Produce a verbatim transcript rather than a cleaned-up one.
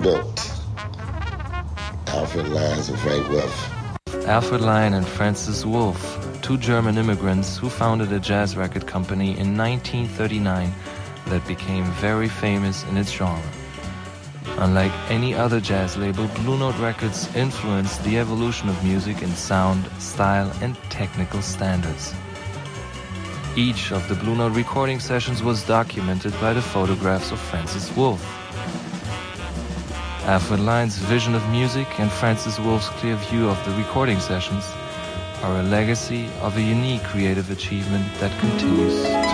built. Alfred Lyons and Frank Wolf. Alfred Lion and Francis Wolff, two German immigrants who founded a jazz record company in nineteen thirty-nine that became very famous in its genre. Unlike any other jazz label, Blue Note Records influenced the evolution of music in sound, style, and technical standards. Each of the Blue Note recording sessions was documented by the photographs of Francis Wolff. Alfred Lyon's vision of music and Francis Wolff's clear view of the recording sessions are a legacy of a unique creative achievement that continues to